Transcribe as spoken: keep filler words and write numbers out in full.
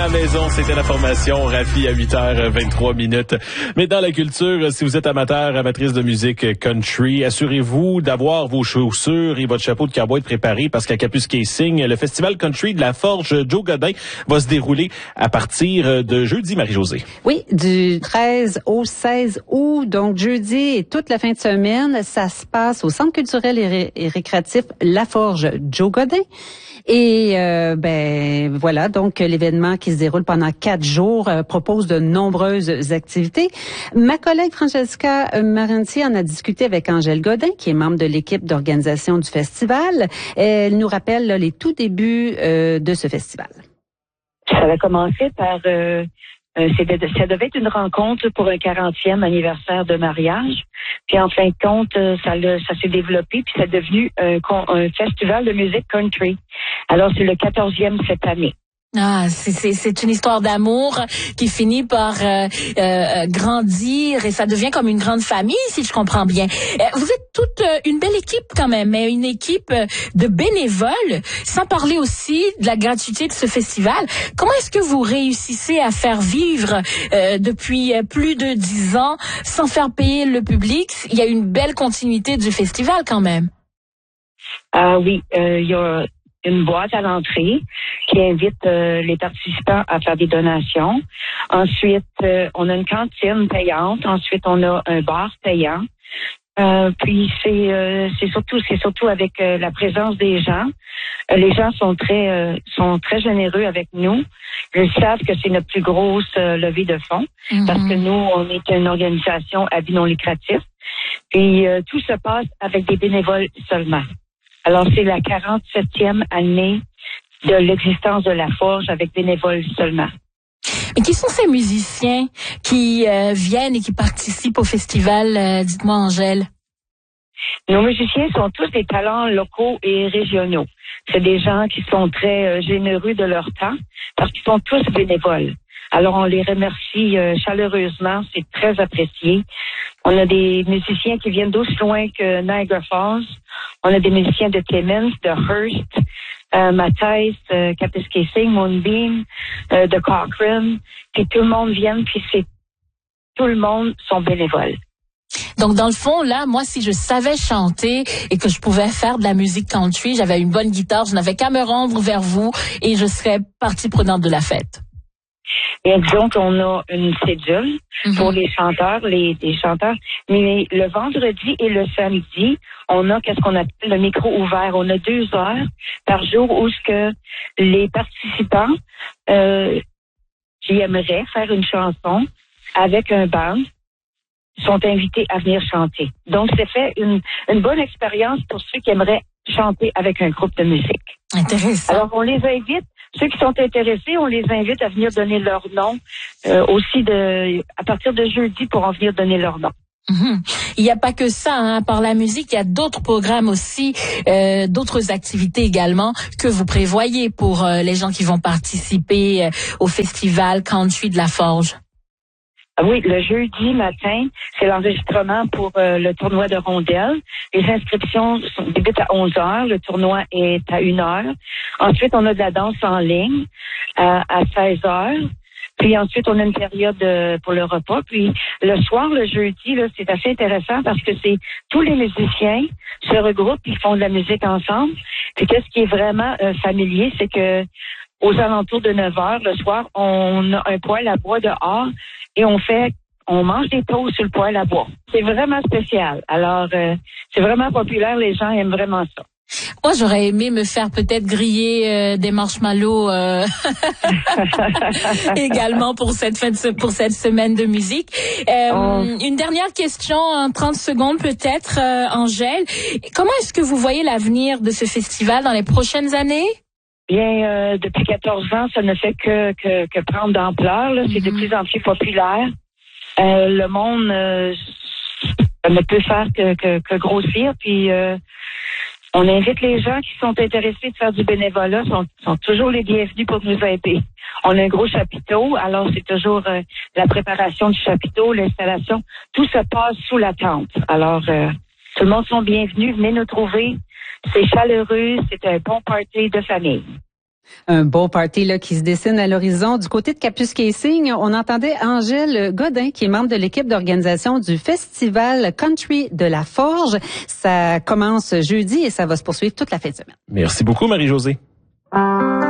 à la maison, c'était la formation Rafi à huit heures vingt-trois minutes. Mais dans la culture, si vous êtes amateur, amatrice de musique country, assurez-vous d'avoir vos chaussures et votre chapeau de cowboy préparé parce qu'à Kapuskasing, le festival country de la Forge Joe Godin va se dérouler à partir de jeudi, Marie-Josée. Oui, du treize au seize août, donc jeudi et toute la fin de semaine, ça se passe au Centre culturel et, ré- et récréatif La Forge Joe Godin. Et euh, ben voilà, donc l'événement qui se déroule pendant quatre jours euh, propose de nombreuses activités. Ma collègue Francesca Maranti en a discuté avec Angèle Godin, qui est membre de l'équipe d'organisation du festival. Elle nous rappelle là, les tout débuts euh, de ce festival. Ça a commencé par... Euh Euh, c'était, ça devait être une rencontre pour un quarantième anniversaire de mariage. Puis en fin de compte, euh, ça, le, ça s'est développé, puis c'est devenu un, un festival de musique country. Alors c'est le quatorzième cette année. Ah, c'est, c'est, c'est une histoire d'amour qui finit par euh, euh, grandir et ça devient comme une grande famille, si je comprends bien. Euh, vous êtes toute euh, une belle équipe quand même, mais une équipe de bénévoles, sans parler aussi de la gratuité de ce festival. Comment est-ce que vous réussissez à faire vivre euh, depuis plus de dix ans sans faire payer le public? Il y a une belle continuité du festival quand même. Ah oui, euh, il y a une boîte à l'entrée qui invite euh, les participants à faire des donations. Ensuite, euh, on a une cantine payante. Ensuite, on a un bar payant. Euh, puis c'est euh, c'est surtout c'est surtout avec euh, la présence des gens. Euh, les gens sont très euh, sont très généreux avec nous. Ils savent que c'est notre plus grosse euh, levée de fonds mm-hmm. parce que nous on est une organisation à but non lucratif. Puis euh, tout se passe avec des bénévoles seulement. Alors, c'est la quarante-septième année de l'existence de la Forge avec bénévoles seulement. Mais qui sont ces musiciens qui euh, viennent et qui participent au festival? Euh, dites-moi, Angèle. Nos musiciens sont tous des talents locaux et régionaux. C'est des gens qui sont très euh, généreux de leur temps parce qu'ils sont tous bénévoles. Alors, on les remercie euh, chaleureusement. C'est très apprécié. On a des musiciens qui viennent d'aussi loin que Niagara Falls. On a des musiciens de Timmins, de Hearst, euh, Matthijs, euh, Kapuskasing, Moonbeam, euh, de Cochrane. Puis tout le monde vient, puis c'est tout le monde sont bénévoles. Donc, dans le fond, là, moi, si je savais chanter et que je pouvais faire de la musique country, j'avais une bonne guitare, je n'avais qu'à me rendre vers vous et je serais partie prenante de la fête. Et disons qu'on a une cédule mm-hmm. pour les chanteurs, les, les chanteurs. Mais le vendredi et le samedi, on a qu'est-ce qu'on appelle le micro ouvert. On a deux heures par jour où ce que les participants euh, qui aimeraient faire une chanson avec un band sont invités à venir chanter. Donc, c'est fait une, une bonne expérience pour ceux qui aimeraient chanter avec un groupe de musique. Intéressant. Alors, on les invite. Ceux qui sont intéressés, on les invite à venir donner leur nom euh, aussi de à partir de jeudi pour en venir donner leur nom. Mm-hmm. Il n'y a pas que ça, hein. Par la musique, il y a d'autres programmes aussi, euh, d'autres activités également que vous prévoyez pour euh, les gens qui vont participer euh, au festival country de la Forge. Oui, le jeudi matin, c'est l'enregistrement pour euh, le tournoi de rondelles. Les inscriptions sont, débutent à onze heures. Le tournoi est à une heure. Ensuite, on a de la danse en ligne euh, à seize heures. Puis ensuite, on a une période euh, pour le repas. Puis le soir, le jeudi, là, c'est assez intéressant parce que c'est tous les musiciens se regroupent, ils font de la musique ensemble. Puis qu'est-ce qui est vraiment euh, familier, c'est que aux alentours de neuf heures le soir, on a un poêle à bois dehors et on fait, on mange des toasts sur le poêle à bois. C'est vraiment spécial. Alors, euh, c'est vraiment populaire. Les gens aiment vraiment ça. Moi, j'aurais aimé me faire peut-être griller euh, des marshmallows euh, également pour cette fin de, pour cette semaine de musique. Euh, oh. Une dernière question en trente secondes peut-être, euh, Angèle. Comment est-ce que vous voyez l'avenir de ce festival dans les prochaines années? Bien, euh, depuis quatorze ans, ça ne fait que, que, que prendre d'ampleur. Là. C'est mm-hmm. de plus en plus populaire. Euh, le monde euh, ne peut faire que, que, que grossir. Puis, euh, on invite les gens qui sont intéressés de faire du bénévolat, sont, sont toujours les bienvenus pour nous aider. On a un gros chapiteau, alors c'est toujours euh, la préparation du chapiteau, l'installation. Tout se passe sous la tente. Alors, euh, tout le monde sont bienvenus. Venez nous trouver. C'est chaleureux, c'est un bon party de famille. Un beau party là qui se dessine à l'horizon. Du côté de Capus-Casing, on entendait Angèle Godin, qui est membre de l'équipe d'organisation du Festival Country de la Forge. Ça commence jeudi et ça va se poursuivre toute la fin de semaine. Merci beaucoup, Marie-Josée.